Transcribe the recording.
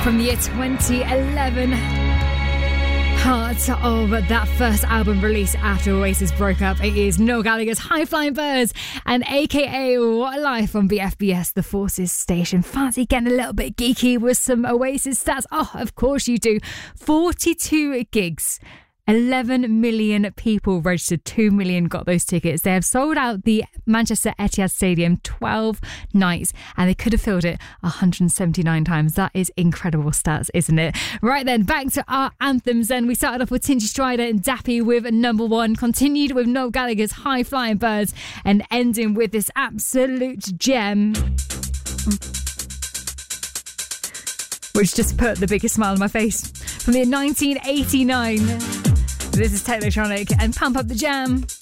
From the year 2011, part of that first album release after Oasis broke up. It is Noel Gallagher's High Flying Birds and aka What a Life on BFBS, the Forces station. Fancy getting a little bit geeky with some Oasis stats? Oh, of course you do. 42 gigs. 11 million people registered, 2 million got those tickets. They have sold out the Manchester Etihad Stadium 12 nights and they could have filled it 179 times. That is incredible stats, isn't it? Right then, back to our anthems then. We started off with Tinchy Stryder and Dappy with number one, continued with Noel Gallagher's High Flying Birds and ending with this absolute gem, which just put the biggest smile on my face. From the year 1989, this is Technotronic and Pump Up the Jam.